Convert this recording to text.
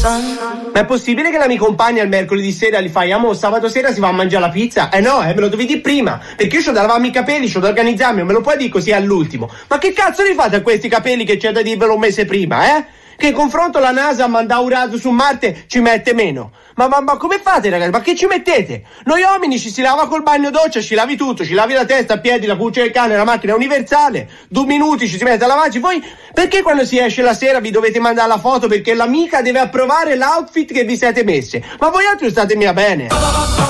Ma è possibile che la mia compagna il mercoledì sera gli fai amo, sabato sera si va a mangiare la pizza? No, me lo devi dire prima, perché io c'ho da lavarmi i capelli, c'ho da organizzarmi, non me lo puoi dire così all'ultimo. Ma che cazzo li fate a questi capelli che c'è da dirvelo un mese prima, Che in confronto la NASA a mandare un razzo su Marte ci mette meno. Ma come fate, ragazzi? Ma che ci mettete? Noi uomini ci si lava col bagno doccia, ci lavi tutto, ci lavi la testa, a piedi, la cuccia del cane, la macchina universale. 2 minuti ci si mette a lavarci. Voi perché quando si esce la sera vi dovete mandare la foto perché l'amica deve approvare l'outfit che vi siete messe? Ma voi altri statemi a bene.